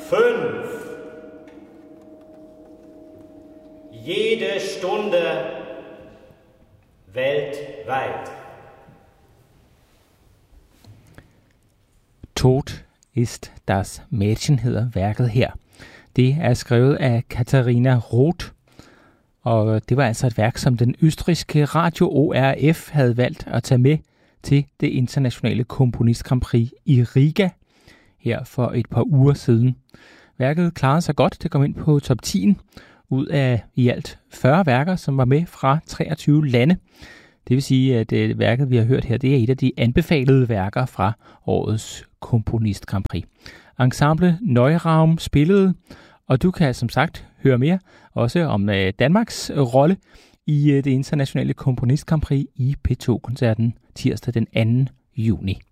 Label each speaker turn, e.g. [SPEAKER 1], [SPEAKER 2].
[SPEAKER 1] 5. Jede Stunde weltweit.
[SPEAKER 2] Tod ist das Mädchen hedder værket her. Det er skrevet af Katharina Roth, og det var altså et værk, som den østrigske Radio ORF havde valgt at tage med til det internationale komponist Grand Prix i Riga her for et par uger siden. Værket klarede sig godt, det kom ind på top 10 ud af i alt 40 værker, som var med fra 23 lande. Det vil sige, at værket, vi har hørt her, det er et af de anbefalede værker fra årets komponist Grand Prix. Ensemble Neuraum spillede, og du kan som sagt høre mere også om Danmarks rolle i det internationale komponist Grand Prix i P2-koncerten tirsdag den 2. juni.